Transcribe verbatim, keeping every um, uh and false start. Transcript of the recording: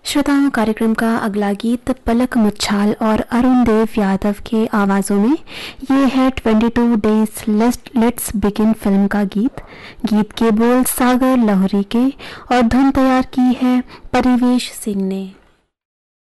श्रोताओं, कार्यक्रम का अगला गीत पलक मुच्छाल और अरुण देव यादव के आवाज़ों में। ये है twenty two days let's begin film का गीत। गीत के बोल सागर लाहौरी के और धुन तैयार की है परिवेश सिंह ने।